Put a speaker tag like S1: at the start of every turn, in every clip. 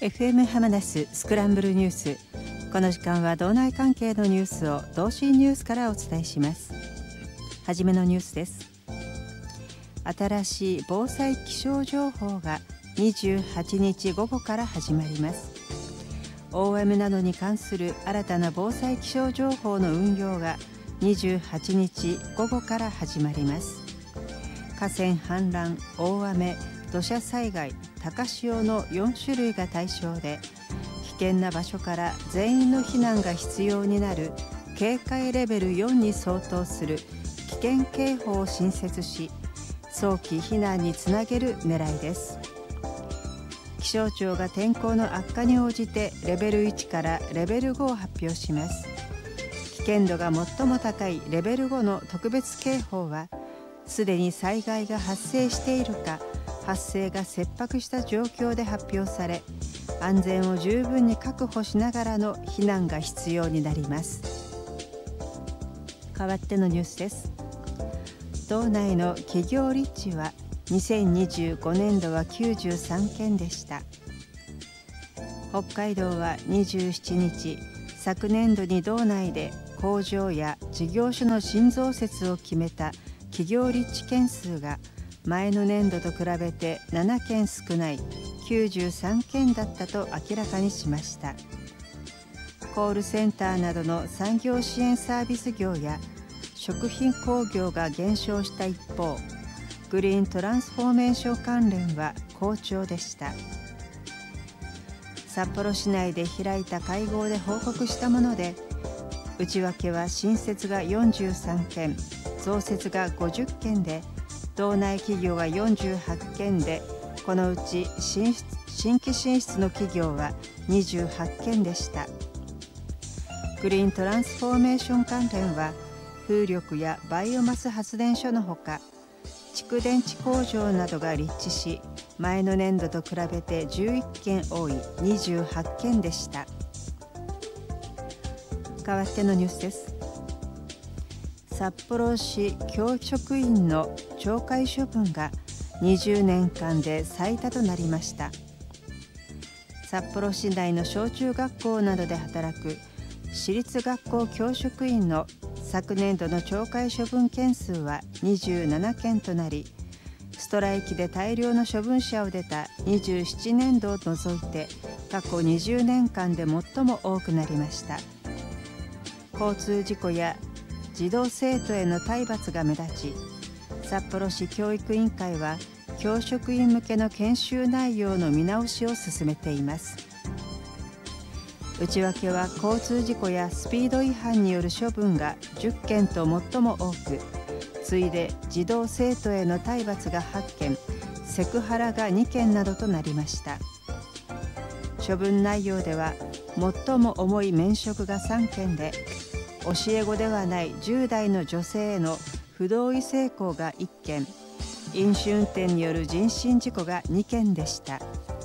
S1: FM ハマナススクランブルニュース。この時間は道内関係のニュースを同心ニュースからお伝えします。はじめのニュースです。新しい防災気象情報が28日午後から始まります。大雨などに関する新たな防災気象情報の運用が28日午後から始まります。河川氾濫、大雨、土砂災害、高潮の4種類が対象で、危険な場所から全員の避難が必要になる警戒レベル4に相当する危険警報を新設し、早期避難につなげる狙いです。気象庁が天候の悪化に応じてレベル1からレベル5を発表します。危険度が最も高いレベル5の特別警報は、すでに災害が発生しているか、発生が切迫した状況で発表され、安全を十分に確保しながらの避難が必要になります。代わってのニュースです。道内の企業立地は2025年度は93件でした。北海道は27日、昨年度に道内で工場や事業所の新増設を決めた企業立地件数が前の年度と比べて7件少ない93件だったと明らかにしました。コールセンターなどの産業支援サービス業や食品工業が減少した一方、グリーントランスフォーメーション関連は好調でした。札幌市内で開いた会合で報告したもので、内訳は新設が43件、増設が50件で、道内企業が48件で、このうち新規進出の企業は28件でした。グリーントランスフォーメーション関連は、風力やバイオマス発電所のほか、蓄電池工場などが立地し、前の年度と比べて11件多い28件でした。代わってのニュースです。札幌市教職員の懲戒処分が20年間で最多となりました。札幌市内の小中学校などで働く私立学校教職員の昨年度の懲戒処分件数は27件となり、ストライキで大量の処分者を出た27年度を除いて過去20年間で最も多くなりました。交通事故や児童生徒への体罰が目立ち、札幌市教育委員会は教職員向けの研修内容の見直しを進めています。内訳は交通事故やスピード違反による処分が10件と最も多く、次いで児童生徒への体罰が8件、セクハラが2件などとなりました。処分内容では最も重い免職が3件で、教え子ではない10代の女性への不同意性交が1件、飲酒運転による人身事故が2件でした。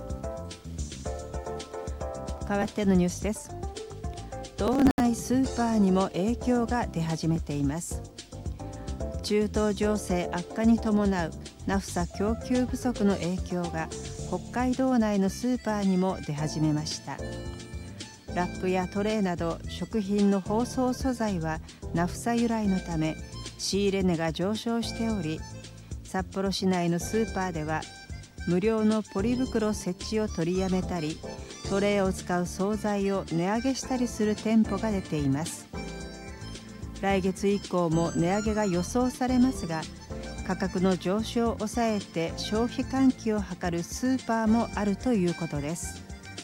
S1: 代わってのニュースです。道内スーパーにも影響が出始めています。中東情勢悪化に伴うナフサ供給不足の影響が北海道内のスーパーにも出始めました。ラップやトレーなど食品の包装素材はナフサ由来のため仕入れ値が上昇しており、札幌市内のスーパーでは無料のポリ袋設置を取りやめたり、トレーを使う惣菜を値上げしたりする店舗が出ています。来月以降も値上げが予想されますが、価格の上昇を抑えて消費喚起を図るスーパーもあるということです。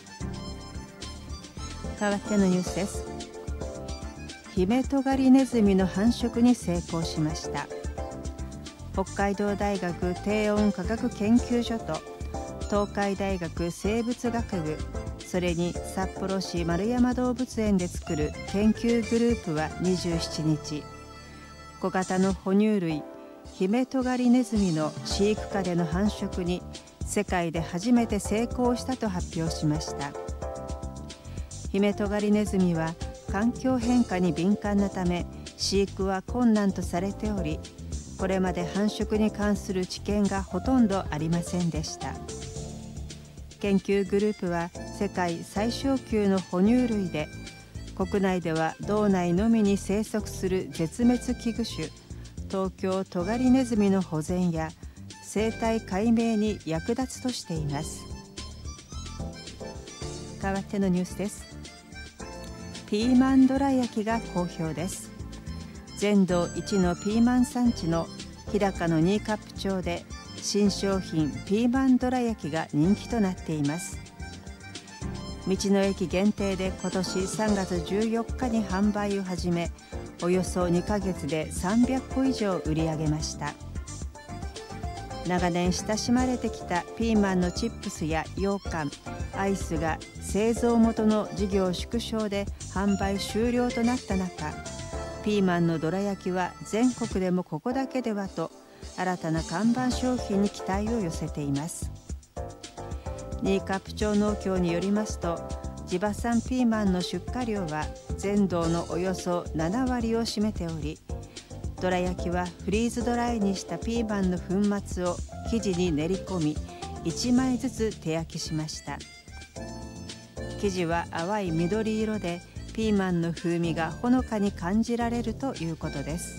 S1: 代わってのニュースです。ヒメトガリネズミの繁殖に成功しました。北海道大学低温科学研究所と東海大学生物学部、それに札幌市円山動物園で作る研究グループは27日、小型の哺乳類ヒメトガリネズミの飼育下での繁殖に世界で初めて成功したと発表しました。ヒメトガリネズミは環境変化に敏感なため飼育は困難とされており、これまで繁殖に関する知見がほとんどありませんでした。研究グループは世界最小級の哺乳類で、国内では道内のみに生息する絶滅危惧種東京トガリネズミの保全や生態解明に役立つとしています。代わってのニュースです。ピーマンどら焼きが好評です。全道一のピーマン産地の日高の新冠町で新商品ピーマンどら焼きが人気となっています。道の駅限定で今年3月14日に販売を始め、およそ2ヶ月で300個以上売り上げました。長年親しまれてきたピーマンのチップスや羊羹、アイスが製造元の事業縮小で販売終了となった中、ピーマンのどら焼きは全国でもここだけではと新たな看板商品に期待を寄せています。新冠町農協によりますと、地場産ピーマンの出荷量は全道のおよそ7割を占めており、どら焼きはフリーズドライにしたピーマンの粉末を生地に練り込み、1枚ずつ手焼きしました。生地は淡い緑色で、ピーマンの風味がほのかに感じられるということです。